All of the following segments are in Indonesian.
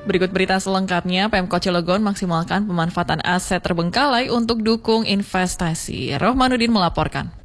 Berikut berita selengkapnya, Pemkot Cilegon maksimalkan pemanfaatan aset terbengkalai untuk dukung investasi. Rohmanuddin melaporkan.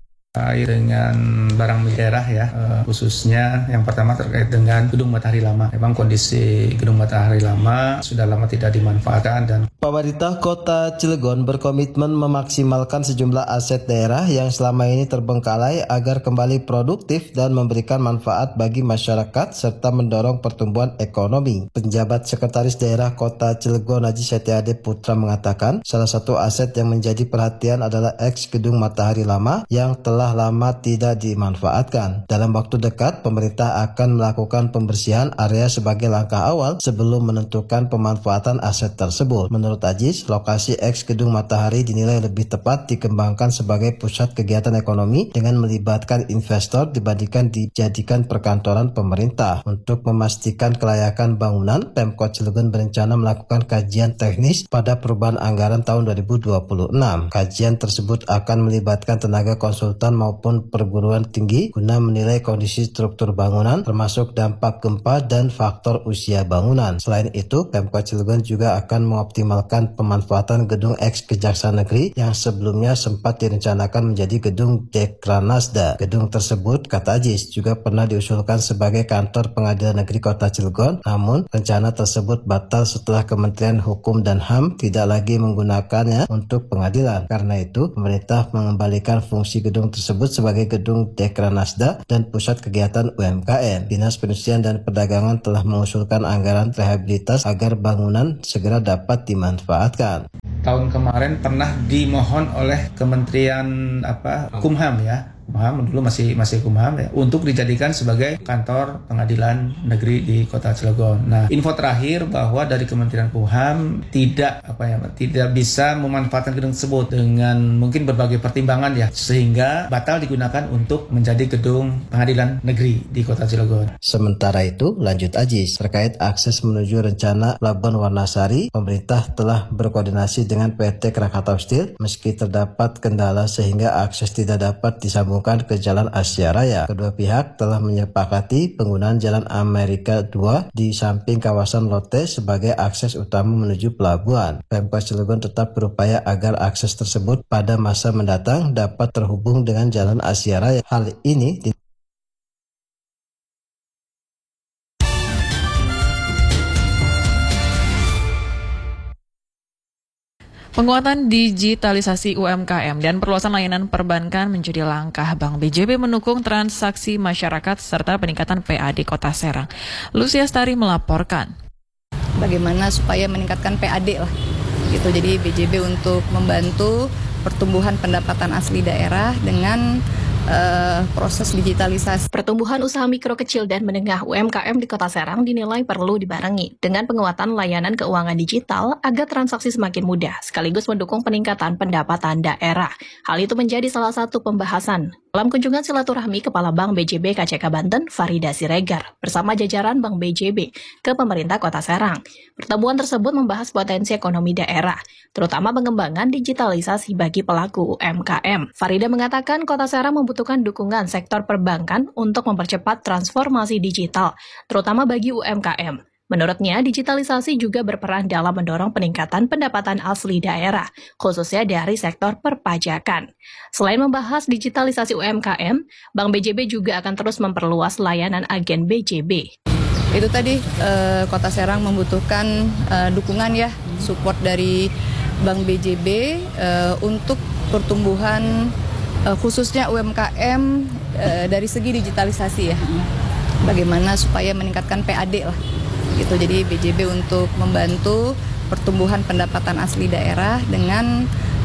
Dengan barang daerah ya, khususnya yang pertama terkait dengan Gedung Matahari Lama. Memang kondisi Gedung Matahari Lama sudah lama tidak dimanfaatkan dan pemerintah Kota Cilegon berkomitmen memaksimalkan sejumlah aset daerah yang selama ini terbengkalai agar kembali produktif dan memberikan manfaat bagi masyarakat serta mendorong pertumbuhan ekonomi. Penjabat Sekretaris Daerah Kota Cilegon Haji Setiade Putra mengatakan salah satu aset yang menjadi perhatian adalah eks Gedung Matahari Lama yang telah lama tidak dimanfaatkan. Dalam waktu dekat, pemerintah akan melakukan pembersihan area sebagai langkah awal sebelum menentukan pemanfaatan aset tersebut. Menurut Ajis, lokasi eks Gedung Matahari dinilai lebih tepat dikembangkan sebagai pusat kegiatan ekonomi dengan melibatkan investor dibandingkan dijadikan perkantoran pemerintah. Untuk memastikan kelayakan bangunan, Pemkot Cilegon berencana melakukan kajian teknis pada perubahan anggaran tahun 2026. Kajian tersebut akan melibatkan tenaga konsultan maupun perguruan tinggi guna menilai kondisi struktur bangunan termasuk dampak gempa dan faktor usia bangunan. Selain itu, Pemkot Cilegon juga akan mengoptimalkan pemanfaatan gedung eks Kejaksaan Negeri yang sebelumnya sempat direncanakan menjadi gedung Dekranasda. Gedung tersebut, kata Ajis, juga pernah diusulkan sebagai kantor Pengadilan Negeri Kota Cilegon, namun rencana tersebut batal setelah Kementerian Hukum dan HAM tidak lagi menggunakannya untuk pengadilan. Karena itu, pemerintah mengembalikan fungsi gedung tersebut sebagai gedung Dekranasda dan pusat kegiatan UMKM. Dinas Perindustrian dan Perdagangan telah mengusulkan anggaran rehabilitas agar bangunan segera dapat dimanfaatkan. Tahun kemarin pernah dimohon oleh Kementerian Kumham ya. Kumham dulu masih Kumham ya, untuk dijadikan sebagai kantor pengadilan negeri di Kota Cilegon. Nah, info terakhir bahwa dari Kementerian Kumham tidak bisa memanfaatkan gedung tersebut dengan mungkin berbagai pertimbangan ya, sehingga batal digunakan untuk menjadi gedung pengadilan negeri di Kota Cilegon. Sementara itu, lanjut Ajis, terkait akses menuju rencana Pelabuhan Warnasari, pemerintah telah berkoordinasi dengan PT Krakatau Steel meski terdapat kendala sehingga akses tidak dapat disambung ke Jalan Asia Raya. Kedua pihak telah menyepakati penggunaan Jalan Amerika 2 di samping kawasan Lotte sebagai akses utama menuju pelabuhan. Pemkot Cilegon tetap berupaya agar akses tersebut pada masa mendatang dapat terhubung dengan Jalan Asia Raya. Hal ini Penguatan digitalisasi UMKM dan perluasan layanan perbankan menjadi langkah Bank BJB mendukung transaksi masyarakat serta peningkatan PAD Kota Serang. Lucia Stari melaporkan. Bagaimana supaya meningkatkan PAD lah, gitu. Jadi BJB untuk membantu pertumbuhan pendapatan asli daerah dengan proses digitalisasi. Pertumbuhan usaha mikro kecil dan menengah UMKM di Kota Serang dinilai perlu dibarengi dengan penguatan layanan keuangan digital agar transaksi semakin mudah, sekaligus mendukung peningkatan pendapatan daerah. Hal itu menjadi salah satu pembahasan dalam kunjungan silaturahmi Kepala Bank BJB KCK Banten, Farida Siregar, bersama jajaran Bank BJB ke pemerintah Kota Serang. Pertemuan tersebut membahas potensi ekonomi daerah, terutama pengembangan digitalisasi bagi pelaku UMKM. Farida mengatakan Kota Serang membutuhkan dukungan sektor perbankan untuk mempercepat transformasi digital, terutama bagi UMKM. Menurutnya, digitalisasi juga berperan dalam mendorong peningkatan pendapatan asli daerah, khususnya dari sektor perpajakan. Selain membahas digitalisasi UMKM, Bank BJB juga akan terus memperluas layanan agen BJB. Itu tadi Kota Serang membutuhkan dukungan ya, support dari Bank BJB untuk pertumbuhan khususnya UMKM dari segi digitalisasi ya. Bagaimana supaya meningkatkan PAD lah, gitu. Jadi BJB untuk membantu pertumbuhan pendapatan asli daerah dengan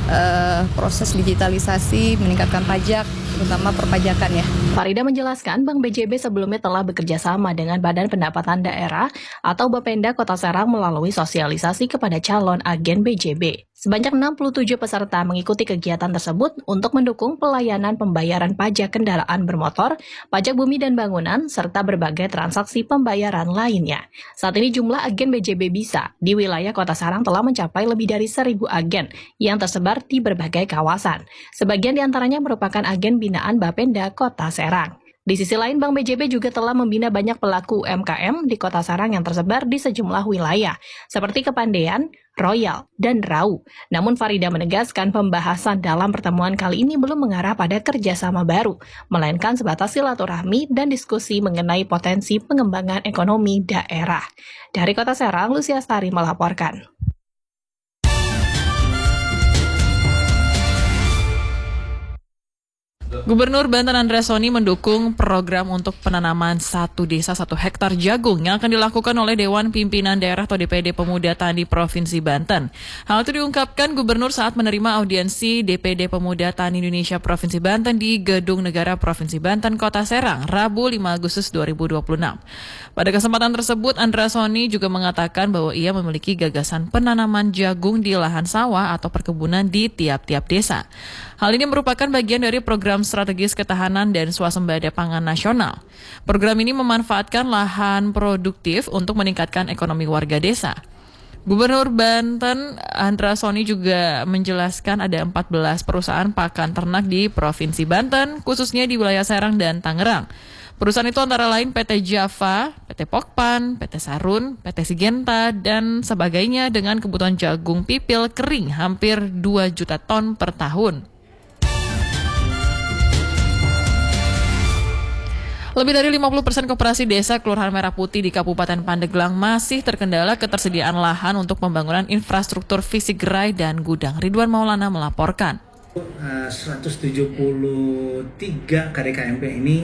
proses digitalisasi, meningkatkan pajak, terutama perpajakan ya. Farida menjelaskan Bank BJB sebelumnya telah bekerja sama dengan Badan Pendapatan Daerah atau Bapenda Kota Serang melalui sosialisasi kepada calon agen BJB. Sebanyak 67 peserta mengikuti kegiatan tersebut untuk mendukung pelayanan pembayaran pajak kendaraan bermotor, pajak bumi dan bangunan, serta berbagai transaksi pembayaran lainnya. Saat ini jumlah agen BJB Bisa di wilayah Kota Serang telah mencapai lebih dari 1.000 agen yang tersebar di berbagai kawasan. Sebagian diantaranya merupakan agen binaan Bapenda Kota Serang. Di sisi lain, Bank BJB juga telah membina banyak pelaku UMKM di Kota Serang yang tersebar di sejumlah wilayah, seperti Kepandean, Royal, dan Rau. Namun Farida menegaskan pembahasan dalam pertemuan kali ini belum mengarah pada kerjasama baru, melainkan sebatas silaturahmi dan diskusi mengenai potensi pengembangan ekonomi daerah. Dari Kota Serang, Lucia Stari melaporkan. Gubernur Banten Andreas Soni mendukung program untuk penanaman 1 desa 1 hektar jagung yang akan dilakukan oleh Dewan Pimpinan Daerah atau DPD Pemuda Tani Provinsi Banten. Hal itu diungkapkan Gubernur saat menerima audiensi DPD Pemuda Tani Indonesia Provinsi Banten di Gedung Negara Provinsi Banten, Kota Serang, Rabu 5 Agustus 2026. Pada kesempatan tersebut, Andreas Soni juga mengatakan bahwa ia memiliki gagasan penanaman jagung di lahan sawah atau perkebunan di tiap-tiap desa. Hal ini merupakan bagian dari program strategis ketahanan dan swasembada pangan nasional. Program ini memanfaatkan lahan produktif untuk meningkatkan ekonomi warga desa. Gubernur Banten Andreas Soni juga menjelaskan ada 14 perusahaan pakan ternak di Provinsi Banten, khususnya di wilayah Serang dan Tangerang. Perusahaan itu antara lain PT Java, PT Pokpan, PT Sarun, PT Sigenta, dan sebagainya dengan kebutuhan jagung pipil kering hampir 2 juta ton per tahun. Lebih dari 50% koperasi desa Kelurahan Merah Putih di Kabupaten Pandeglang masih terkendala ketersediaan lahan untuk pembangunan infrastruktur fisik gerai dan gudang. Ridwan Maulana melaporkan. 173 KDKMP ini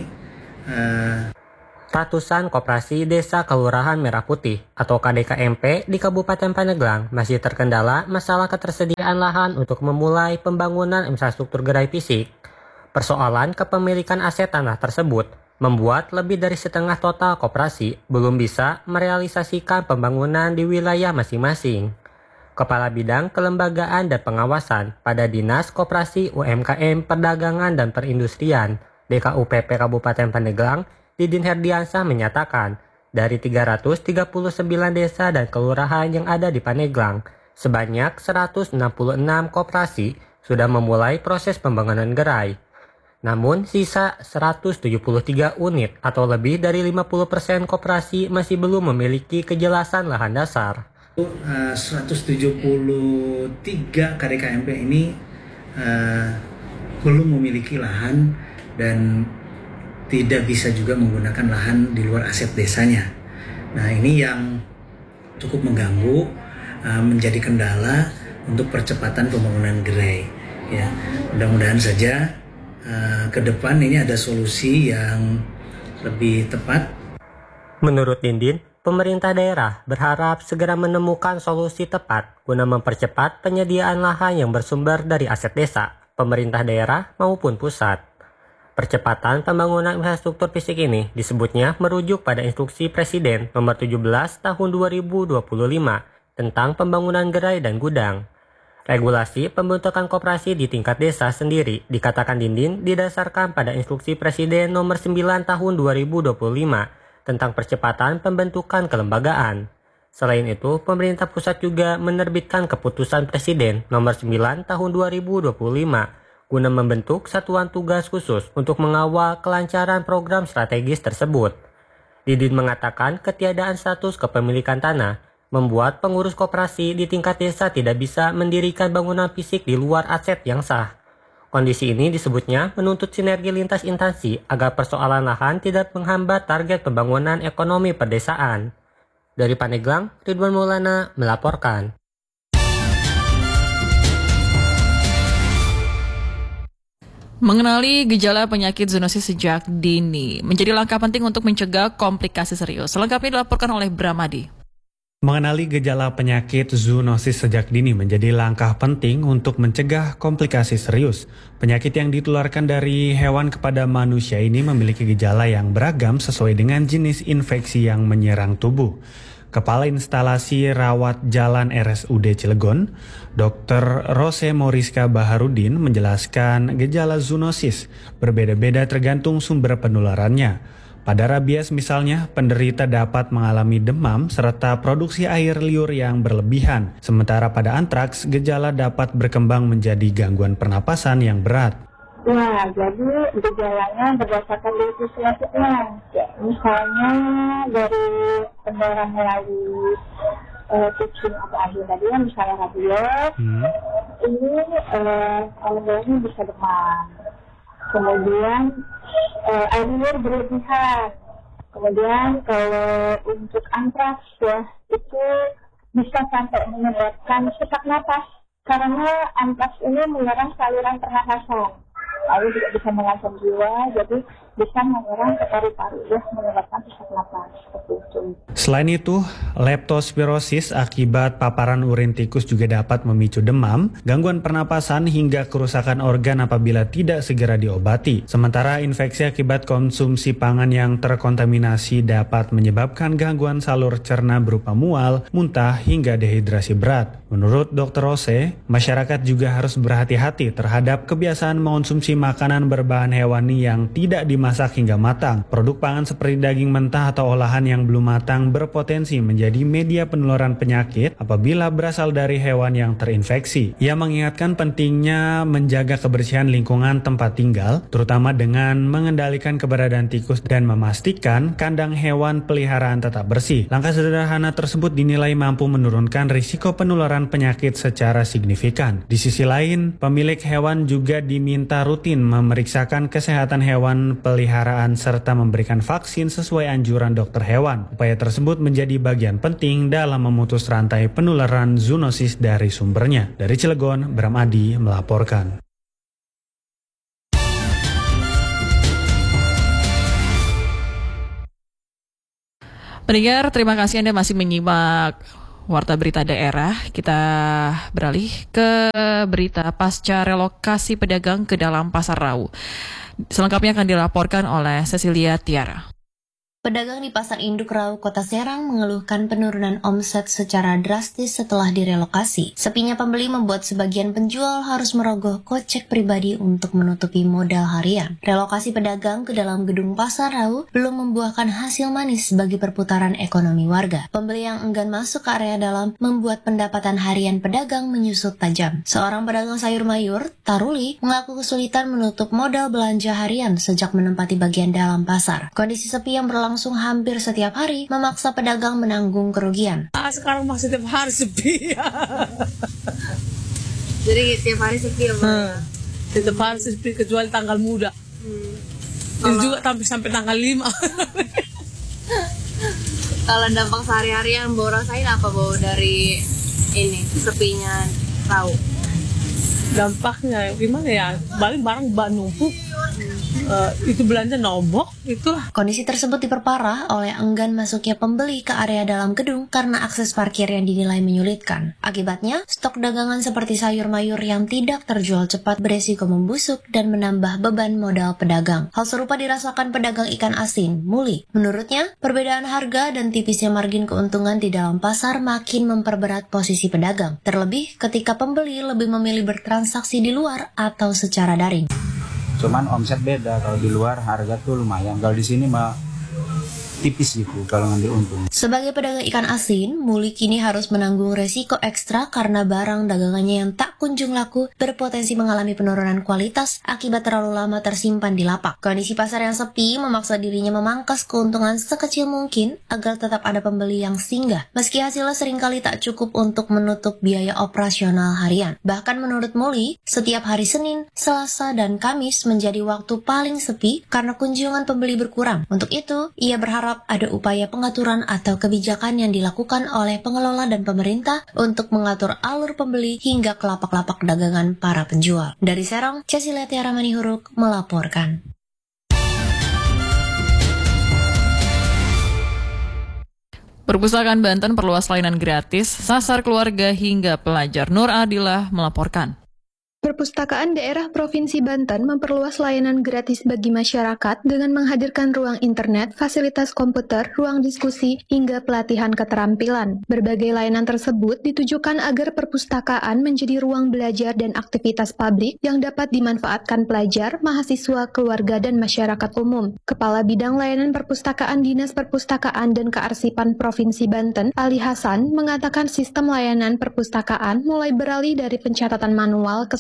ratusan koperasi desa Kelurahan Merah Putih atau KDKMP di Kabupaten Pandeglang masih terkendala masalah ketersediaan lahan untuk memulai pembangunan infrastruktur gerai fisik. Persoalan kepemilikan aset tanah tersebut membuat lebih dari setengah total koperasi belum bisa merealisasikan pembangunan di wilayah masing-masing. Kepala Bidang Kelembagaan dan Pengawasan pada Dinas Koperasi UMKM Perdagangan dan Perindustrian DKUPP Kabupaten Pandeglang, Didin Herdiansah menyatakan, dari 339 desa dan kelurahan yang ada di Pandeglang, sebanyak 166 koperasi sudah memulai proses pembangunan gerai. Namun sisa 173 unit atau lebih dari 50% koperasi masih belum memiliki kejelasan lahan dasar. 173 KDKMP ini belum memiliki lahan dan tidak bisa juga menggunakan lahan di luar aset desanya. Nah, ini yang cukup mengganggu, menjadi kendala untuk percepatan pembangunan gerai. Ya, mudah-mudahan saja ke depan ini ada solusi yang lebih tepat. Menurut Dindin, pemerintah daerah berharap segera menemukan solusi tepat guna mempercepat penyediaan lahan yang bersumber dari aset desa, pemerintah daerah maupun pusat. Percepatan pembangunan infrastruktur fisik ini disebutnya merujuk pada Instruksi Presiden Nomor 17 Tahun 2025 tentang pembangunan gerai dan gudang. Regulasi pembentukan koperasi di tingkat desa sendiri dikatakan Dindin didasarkan pada Instruksi Presiden Nomor 9 Tahun 2025 tentang percepatan pembentukan kelembagaan. Selain itu, pemerintah pusat juga menerbitkan Keputusan Presiden Nomor 9 Tahun 2025 guna membentuk satuan tugas khusus untuk mengawal kelancaran program strategis tersebut. Didin mengatakan ketiadaan status kepemilikan tanah membuat pengurus koperasi di tingkat desa tidak bisa mendirikan bangunan fisik di luar aset yang sah. Kondisi ini disebutnya menuntut sinergi lintas instansi agar persoalan lahan tidak menghambat target pembangunan ekonomi perdesaan. Dari Pandeglang, Ridwan Maulana melaporkan. Mengenali gejala penyakit zoonosis sejak dini menjadi langkah penting untuk mencegah komplikasi serius. Selengkapnya dilaporkan oleh Bramadi. Mengenali gejala penyakit zoonosis sejak dini menjadi langkah penting untuk mencegah komplikasi serius. Penyakit yang ditularkan dari hewan kepada manusia ini memiliki gejala yang beragam sesuai dengan jenis infeksi yang menyerang tubuh. Kepala Instalasi Rawat Jalan RSUD Cilegon, Dr. Rose Moriska Baharudin menjelaskan gejala zoonosis berbeda-beda tergantung sumber penularannya. Pada rabies misalnya, penderita dapat mengalami demam serta produksi air liur yang berlebihan. Sementara pada antraks, gejala dapat berkembang menjadi gangguan pernapasan yang berat. Ya, jadi gejalanya berdasarkan dari selanjutnya. Ya, misalnya dari pendarahan melalui kucing atau anjing tadi, misalnya rabies, ini orang bisa demam. Kemudian air liur berlebihan. Kemudian kalau untuk antraks ya, itu bisa sampai menyebabkan sesak napas karena antraks ini menyerang saluran pernafasan. Lalu juga bisa mengancam jiwa, jadi bisa menyerang ke paru-paru, ya, menyebabkan sesak napas seperti itu. Selain itu, leptospirosis akibat paparan urin tikus juga dapat memicu demam, gangguan pernapasan hingga kerusakan organ apabila tidak segera diobati. Sementara infeksi akibat konsumsi pangan yang terkontaminasi dapat menyebabkan gangguan salur cerna berupa mual, muntah hingga dehidrasi berat. Menurut Dr. Rose, masyarakat juga harus berhati-hati terhadap kebiasaan mengonsumsi makanan berbahan hewani yang tidak dimasak hingga matang. Produk pangan seperti daging mentah atau olahan yang belum matang berpotensi menjadi media penularan penyakit apabila berasal dari hewan yang terinfeksi. Ia mengingatkan pentingnya menjaga kebersihan lingkungan tempat tinggal, terutama dengan mengendalikan keberadaan tikus dan memastikan kandang hewan peliharaan tetap bersih. Langkah sederhana tersebut dinilai mampu menurunkan risiko penularan penyakit secara signifikan. Di sisi lain, pemilik hewan juga diminta rutin memeriksakan kesehatan hewan peliharaan serta memberikan vaksin sesuai anjuran dokter hewan. Upaya tersebut menjadi bagian penting dalam memutus rantai penularan zoonosis dari sumbernya. Dari Cilegon, Bram Adi melaporkan. Pendengar, terima kasih Anda masih menyimak Warta Berita Daerah. Kita beralih ke berita pasca relokasi pedagang ke dalam Pasar Rau. Selengkapnya akan dilaporkan oleh Cecilia Tiara. Pedagang di Pasar Induk Rau, Kota Serang mengeluhkan penurunan omset secara drastis setelah direlokasi. Sepinya pembeli membuat sebagian penjual harus merogoh kocek pribadi untuk menutupi modal harian. Relokasi pedagang ke dalam gedung Pasar Rau belum membuahkan hasil manis bagi perputaran ekonomi warga. Pembeli yang enggan masuk ke area dalam membuat pendapatan harian pedagang menyusut tajam. Seorang pedagang sayur mayur, Taruli, mengaku kesulitan menutup modal belanja harian sejak menempati bagian dalam pasar. Kondisi sepi yang berlangsung hampir setiap hari memaksa pedagang menanggung kerugian. Sekarang masih tiap hari sepi. Jadi tiap hari sepi ya, Pak? Tiap hari sepi kecuali tanggal muda. Ini juga sampai tanggal 5. Kalau dampak sehari-hari yang Bawa rasain apa, Bawa, dari ini sepinya Rau? Dampaknya gimana ya? Paling barang numpuk. Itu belanja nombok, itulah. Kondisi tersebut diperparah oleh enggan masuknya pembeli ke area dalam gedung karena akses parkir yang dinilai menyulitkan. Akibatnya, stok dagangan seperti sayur mayur yang tidak terjual cepat beresiko membusuk dan menambah beban modal pedagang. Hal serupa dirasakan pedagang ikan asin, Muli. Menurutnya, perbedaan harga dan tipisnya margin keuntungan di dalam pasar makin memperberat posisi pedagang. Terlebih ketika pembeli lebih memilih bertransaksi di luar atau secara daring. Cuman omset beda, kalau di luar harga tuh lumayan, kalau di sini mah tipis gitu kalau ngambil untung. Sebagai pedagang ikan asin, Muli kini harus menanggung resiko ekstra karena barang dagangannya yang tak kunjung laku berpotensi mengalami penurunan kualitas akibat terlalu lama tersimpan di lapak. Kondisi pasar yang sepi memaksa dirinya memangkas keuntungan sekecil mungkin agar tetap ada pembeli yang singgah. Meski hasilnya seringkali tak cukup untuk menutup biaya operasional harian. Bahkan menurut Muli, setiap hari Senin, Selasa, dan Kamis menjadi waktu paling sepi karena kunjungan pembeli berkurang. Untuk itu, ia berharap ada upaya pengaturan atau kebijakan yang dilakukan oleh pengelola dan pemerintah untuk mengatur alur pembeli hingga ke lapak-lapak dagangan para penjual. Dari Serang, Cecilia Tiara Manihuruk melaporkan. Perpustakaan Banten perluas layanan gratis, sasar keluarga hingga pelajar. Nur Adillah melaporkan. Perpustakaan Daerah Provinsi Banten memperluas layanan gratis bagi masyarakat dengan menghadirkan ruang internet, fasilitas komputer, ruang diskusi, hingga pelatihan keterampilan. Berbagai layanan tersebut ditujukan agar perpustakaan menjadi ruang belajar dan aktivitas publik yang dapat dimanfaatkan pelajar, mahasiswa, keluarga, dan masyarakat umum. Kepala Bidang Layanan Perpustakaan Dinas Perpustakaan dan Kearsipan Provinsi Banten, Ali Hasan, mengatakan sistem layanan perpustakaan mulai beralih dari pencatatan manual ke sistem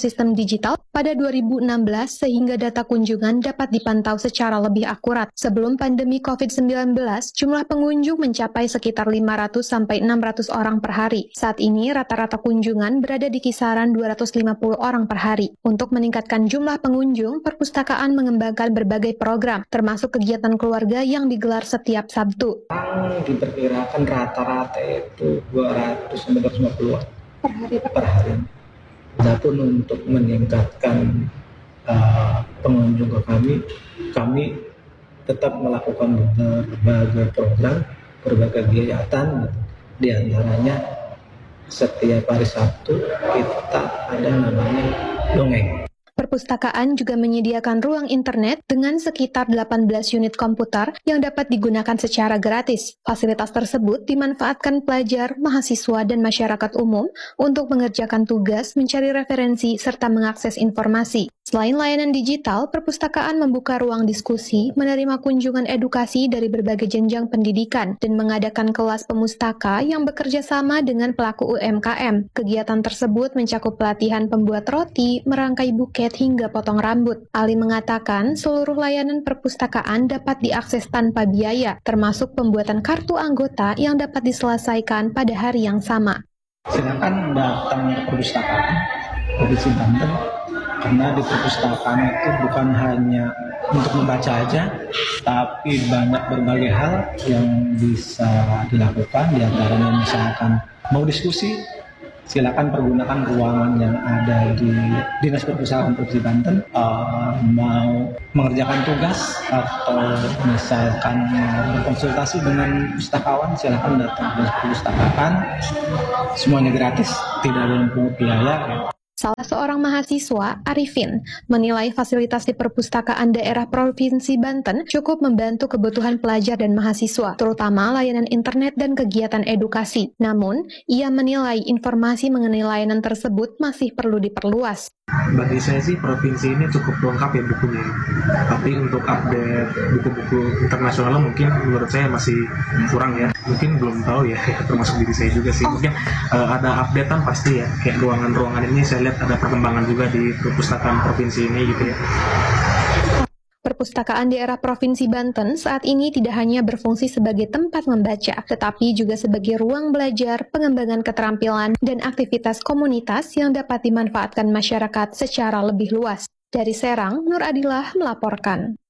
sistem digital pada 2016 sehingga data kunjungan dapat dipantau secara lebih akurat. Sebelum pandemi COVID-19, jumlah pengunjung mencapai sekitar 500 sampai 600 orang per hari. Saat ini rata-rata kunjungan berada di kisaran 250 orang per hari. Untuk meningkatkan jumlah pengunjung, perpustakaan mengembangkan berbagai program, termasuk kegiatan keluarga yang digelar setiap Sabtu. Diperkirakan rata-rata itu 200 sampai 250 per hari. Adapun untuk meningkatkan pengunjung ke kami tetap melakukan berbagai program, berbagai kegiatan. Di antaranya setiap hari Sabtu kita ada namanya dongeng. Perpustakaan juga menyediakan ruang internet dengan sekitar 18 unit komputer yang dapat digunakan secara gratis. Fasilitas tersebut dimanfaatkan pelajar, mahasiswa, dan masyarakat umum untuk mengerjakan tugas, mencari referensi, serta mengakses informasi. Selain layanan digital, perpustakaan membuka ruang diskusi, menerima kunjungan edukasi dari berbagai jenjang pendidikan, dan mengadakan kelas pemustaka yang bekerja sama dengan pelaku UMKM. Kegiatan tersebut mencakup pelatihan pembuat roti, merangkai buket, hingga potong rambut. Ali mengatakan seluruh layanan perpustakaan dapat diakses tanpa biaya, termasuk pembuatan kartu anggota yang dapat diselesaikan pada hari yang sama. Silakan datang ke perpustakaan Provinsi Banten, karena di perpustakaan itu bukan hanya untuk membaca aja, tapi banyak berbagai hal yang bisa dilakukan. Di antaranya misalkan mau diskusi, silakan pergunakan ruangan yang ada di Dinas Perpustakaan Provinsi Banten. Mau mengerjakan tugas atau misalkan berkonsultasi dengan pustakawan, silakan datang ke perpustakaan. Semuanya gratis, tidak ada yang pungut biaya. Salah seorang mahasiswa, Arifin, menilai fasilitas di perpustakaan daerah Provinsi Banten cukup membantu kebutuhan pelajar dan mahasiswa, terutama layanan internet dan kegiatan edukasi. Namun, ia menilai informasi mengenai layanan tersebut masih perlu diperluas. Bagi saya sih provinsi ini cukup lengkap ya bukunya. Tapi untuk update buku-buku internasional mungkin menurut saya masih kurang ya. Mungkin belum tahu ya, termasuk diri saya juga sih. Mungkin ada updatean pasti ya. Kayak ruangan-ruangan ini saya lihat ada perkembangan juga di perpustakaan provinsi ini gitu ya. Perpustakaan daerah Provinsi Banten saat ini tidak hanya berfungsi sebagai tempat membaca, tetapi juga sebagai ruang belajar, pengembangan keterampilan, dan aktivitas komunitas yang dapat dimanfaatkan masyarakat secara lebih luas. Dari Serang, Nur Adilah melaporkan.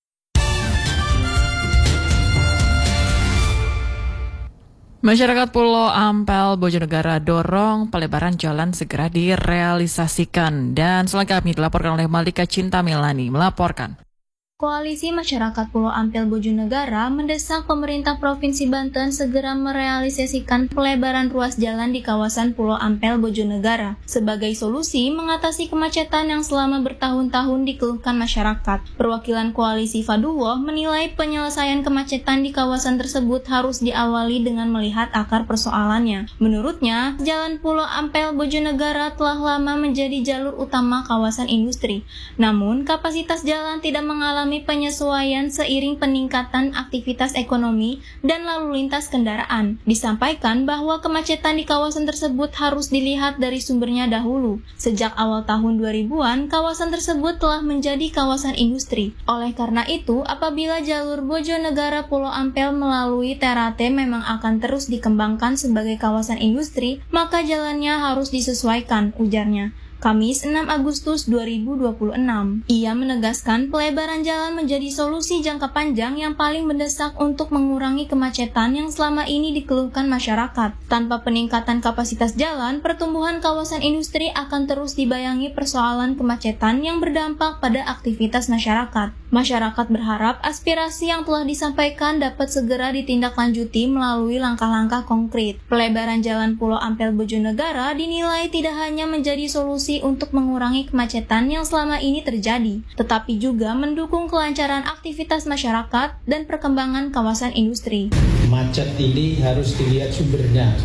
Masyarakat Pulau Ampel, Bojonegara dorong pelebaran jalan segera direalisasikan. Dan selengkapnya dilaporkan oleh Malika Cinta Milani melaporkan. Koalisi Masyarakat Pulau Ampel Bojonegara mendesak pemerintah Provinsi Banten segera merealisasikan pelebaran ruas jalan di kawasan Pulau Ampel Bojonegara sebagai solusi mengatasi kemacetan yang selama bertahun-tahun dikeluhkan masyarakat. Perwakilan Koalisi Faduwo menilai penyelesaian kemacetan di kawasan tersebut harus diawali dengan melihat akar persoalannya. Menurutnya, Jalan Pulau Ampel Bojonegara telah lama menjadi jalur utama kawasan industri. Namun, kapasitas jalan tidak mengalami penyesuaian seiring peningkatan aktivitas ekonomi dan lalu lintas kendaraan. Disampaikan bahwa kemacetan di kawasan tersebut harus dilihat dari sumbernya dahulu. Sejak awal tahun 2000-an, kawasan tersebut telah menjadi kawasan industri. Oleh karena itu, apabila jalur Bojonegara Pulau Ampel melalui Ternate memang akan terus dikembangkan sebagai kawasan industri, maka jalannya harus disesuaikan, ujarnya. Kamis 6 Agustus 2026. Ia menegaskan pelebaran jalan menjadi solusi jangka panjang yang paling mendesak untuk mengurangi kemacetan yang selama ini dikeluhkan masyarakat. Tanpa peningkatan kapasitas jalan, pertumbuhan kawasan industri akan terus dibayangi persoalan kemacetan yang berdampak pada aktivitas masyarakat. Masyarakat berharap aspirasi yang telah disampaikan dapat segera ditindaklanjuti melalui langkah-langkah konkret. Pelebaran jalan Pulau Ampel Bojonegara dinilai tidak hanya menjadi solusi untuk mengurangi kemacetan yang selama ini terjadi, tetapi juga mendukung kelancaran aktivitas masyarakat dan perkembangan kawasan industri. Macet ini harus dilihat sumbernya.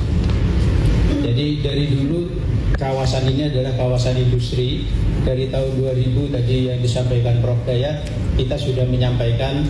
Jadi dari dulu kawasan ini adalah kawasan industri. Dari tahun 2000 tadi yang disampaikan Prof. Dayat, kita sudah menyampaikan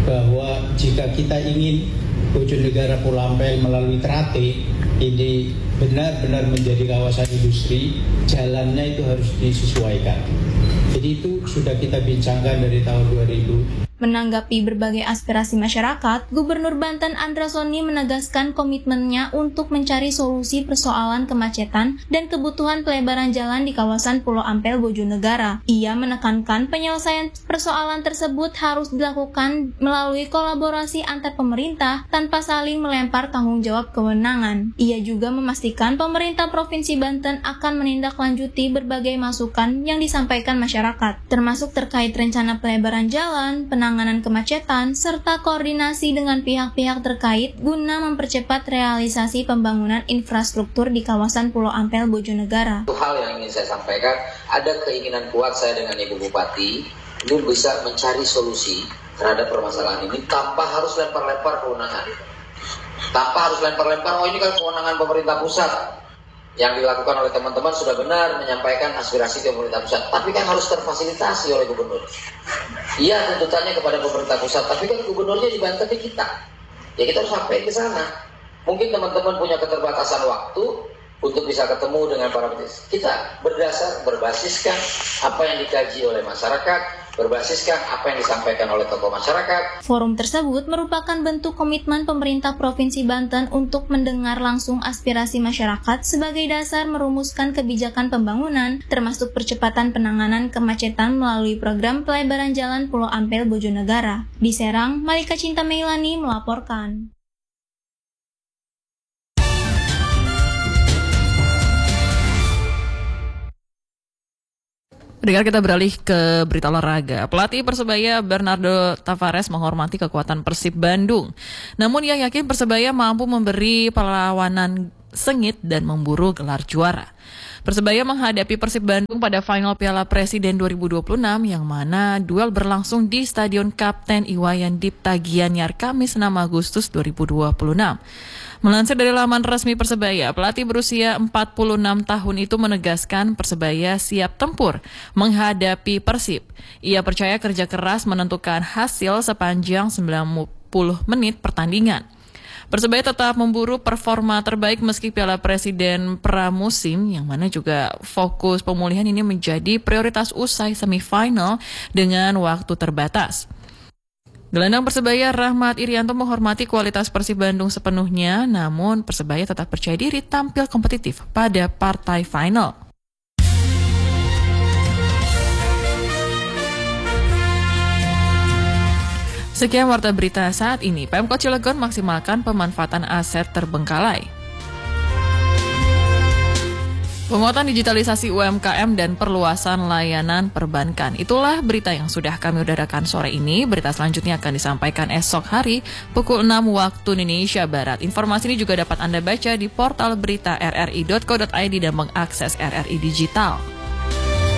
bahwa jika kita ingin Bojonegara Pulau Ampel melalui Ternate ini benar-benar menjadi kawasan industri, jalannya itu harus disesuaikan. Jadi itu sudah kita bincangkan dari tahun 2000. Menanggapi berbagai aspirasi masyarakat, Gubernur Banten Andra Soni menegaskan komitmennya untuk mencari solusi persoalan kemacetan dan kebutuhan pelebaran jalan di kawasan Pulau Ampel Bojonegara. Ia menekankan penyelesaian persoalan tersebut harus dilakukan melalui kolaborasi antar pemerintah tanpa saling melempar tanggung jawab kewenangan. Ia juga memastikan pemerintah Provinsi Banten akan menindaklanjuti berbagai masukan yang disampaikan masyarakat, termasuk terkait rencana pelebaran jalan, penanganan kemacetan, serta koordinasi dengan pihak-pihak terkait guna mempercepat realisasi pembangunan infrastruktur di kawasan Pulau Ampel Bojonegara. Itu hal yang ingin saya sampaikan, ada keinginan kuat saya dengan Ibu Bupati ini bisa mencari solusi terhadap permasalahan ini tanpa harus lempar-lempar kewenangan. Tanpa harus lempar-lempar, oh ini kan kewenangan pemerintah pusat. Yang dilakukan oleh teman-teman sudah benar menyampaikan aspirasi ke pemerintah pusat, tapi kan harus terfasilitasi oleh gubernur. Iya, tuntutannya kepada pemerintah pusat, tapi kan gubernurnya di Banten di kita. Ya kita harus sampai ke sana. Mungkin teman-teman punya keterbatasan waktu untuk bisa ketemu dengan para pemerintah. Kita berbasiskan apa yang dikaji oleh masyarakat, berbasiskan apa yang disampaikan oleh tokoh masyarakat. Forum tersebut merupakan bentuk komitmen pemerintah Provinsi Banten untuk mendengar langsung aspirasi masyarakat sebagai dasar merumuskan kebijakan pembangunan, termasuk percepatan penanganan kemacetan melalui program pelebaran jalan Pulau Ampel Bojonegara. Di Serang, Malika Cinta Meilani melaporkan. Dengar kita beralih ke berita olahraga. Pelatih Persebaya Bernardo Tavares menghormati kekuatan Persib Bandung. Namun ia yakin Persebaya mampu memberi perlawanan sengit dan memburu gelar juara. Persebaya menghadapi Persib Bandung pada final Piala Presiden 2026 yang mana duel berlangsung di Stadion Kapten Iwayan Dipta Gianyar Kamis 6 Agustus 2026. Melansir dari laman resmi Persebaya, pelatih berusia 46 tahun itu menegaskan Persebaya siap tempur menghadapi Persib. Ia percaya kerja keras menentukan hasil sepanjang 90 menit pertandingan. Persebaya tetap memburu performa terbaik meski Piala Presiden pramusim yang mana juga fokus pemulihan ini menjadi prioritas usai semifinal dengan waktu terbatas. Gelandang Persebaya Rahmat Irianto menghormati kualitas Persib Bandung sepenuhnya, namun Persebaya tetap percaya diri tampil kompetitif pada partai final. Sekian warta berita saat ini. Pemkot Cilegon maksimalkan pemanfaatan aset terbengkalai. Penguatan digitalisasi UMKM dan perluasan layanan perbankan. Itulah berita yang sudah kami udarakan sore ini. Berita selanjutnya akan disampaikan esok hari pukul 6 waktu Indonesia Barat. Informasi ini juga dapat Anda baca di portal berita rri.co.id dan mengakses RRI Digital.